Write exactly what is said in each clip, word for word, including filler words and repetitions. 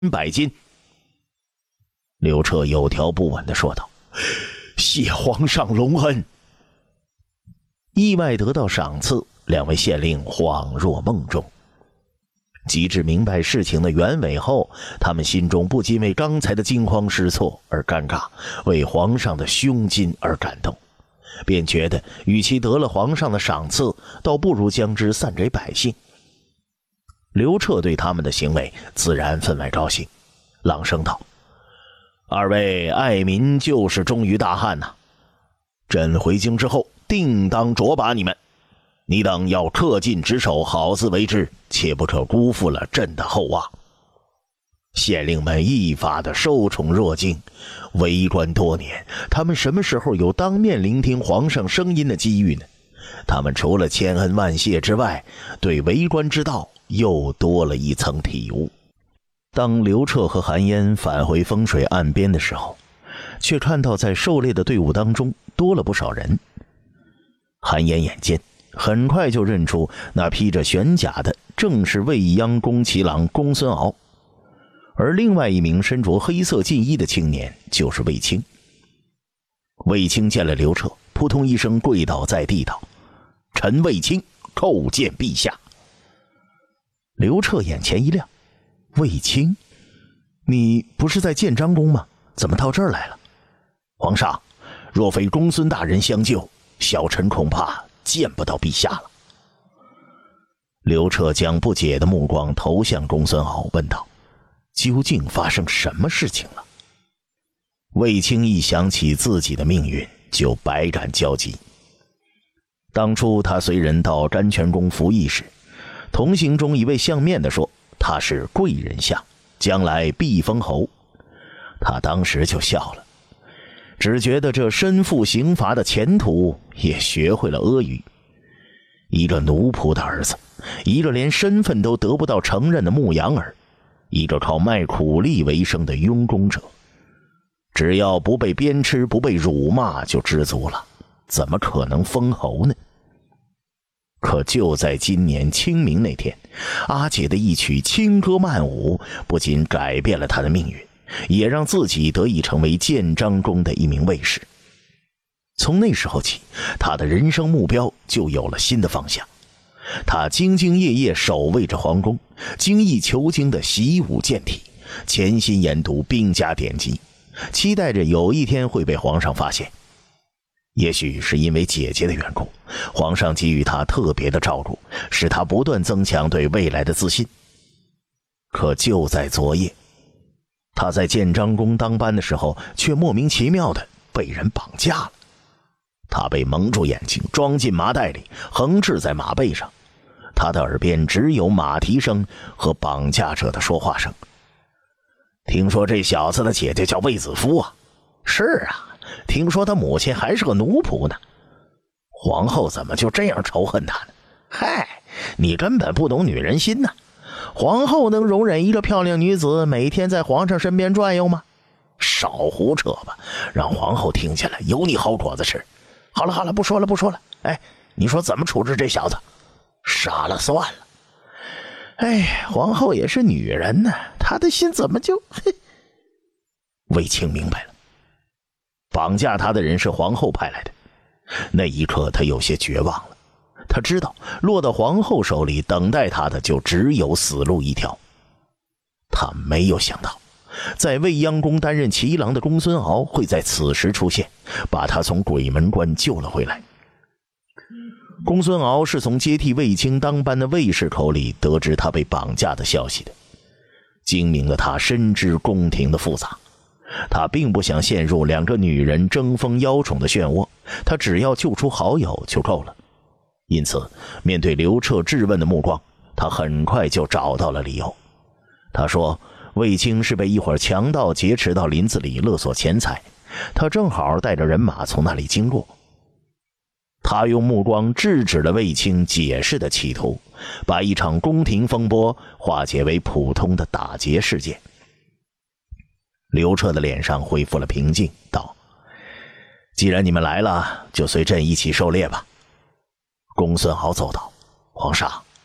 百斤。刘彻有条不紊地说道：“谢皇上隆恩。”意外得到赏赐，两位县令恍若梦中。及至明白事情的原委后，他们心中不禁为刚才的惊慌失措而尴尬，为皇上的胸襟而感动，便觉得与其得了皇上的赏赐，倒不如将之散给百姓。刘彻对他们的行为自然分外高兴，朗声道：“二位爱民救世忠于大汉呐、啊！朕回京之后，定当擢拔你们。你等要恪尽职守，好自为之，切不可辜负了朕的厚望。”县令们一发的受宠若惊，为官多年，他们什么时候有当面聆听皇上声音的机遇呢？他们除了千恩万谢之外，对为官之道又多了一层体悟。当刘彻和韩嫣返回风水岸边的时候，却看到在狩猎的队伍当中多了不少人。韩嫣眼尖，很快就认出那披着玄甲的正是未央宫骑郎公孙敖，而另外一名身着黑色锦衣的青年就是卫青。卫青见了刘彻，扑通一声跪倒在地道：“臣卫青叩见陛下。”刘彻眼前一亮：“卫青，你不是在建章宫吗？怎么到这儿来了？”“皇上，若非公孙大人相救，小臣恐怕见不到陛下了。”刘彻将不解的目光投向公孙敖，问道：“究竟发生什么事情了？”卫青一想起自己的命运，就百感交集。当初他随人到甘泉宫服役时，同行中一位相面的说他是贵人相，将来必封侯。他当时就笑了，只觉得这身负刑罚的前途也学会了阿谀。一个奴仆的儿子，一个连身份都得不到承认的牧羊儿，一个靠卖苦力为生的庸工者，只要不被鞭笞，不被辱骂就知足了，怎么可能封侯呢？可就在今年清明那天，阿姐的一曲轻歌曼舞不仅改变了他的命运，也让自己得以成为建章宫的一名卫士。从那时候起，他的人生目标就有了新的方向。他兢兢业业守卫着皇宫，精益求精的习武健体，潜心研读兵家典籍，期待着有一天会被皇上发现。也许是因为姐姐的缘故，皇上给予他特别的照顾，使他不断增强对未来的自信。可就在昨夜，他在建章宫当班的时候，却莫名其妙的被人绑架了。他被蒙住眼睛，装进麻袋里，横置在马背上。他的耳边只有马蹄声和绑架者的说话声。听说这小子的姐姐叫卫子夫啊？是啊，听说他母亲还是个奴仆呢。皇后怎么就这样仇恨他呢？嗨，你根本不懂女人心呐！皇后能容忍一个漂亮女子每天在皇上身边转悠吗？少胡扯吧，让皇后听见了有你好果子吃。好了好了，不说了不说了。哎，你说怎么处置这小子？杀了算了。哎，皇后也是女人呢，她的心怎么就……嘿。卫青明白了，绑架他的人是皇后派来的。那一刻他有些绝望了，他知道落到皇后手里，等待他的就只有死路一条。他没有想到，在未央宫担任骑郎的公孙敖会在此时出现，把他从鬼门关救了回来。公孙敖是从接替卫青当班的卫士口里得知他被绑架的消息的。精明的他深知宫廷的复杂，他并不想陷入两个女人争风邀宠的漩涡，他只要救出好友就够了。因此面对刘彻质问的目光，他很快就找到了理由。他说卫青是被一伙强盗劫持到林子里勒索钱财，他正好带着人马从那里经过。他用目光制止了卫青解释的企图，把一场宫廷风波化解为普通的打劫事件。刘彻的脸上恢复了平静，道：“既然你们来了，就随朕一起狩猎吧。”公孙敖奏道：“皇上，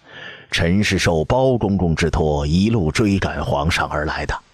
臣是受包公公之托，一路追赶皇上而来的。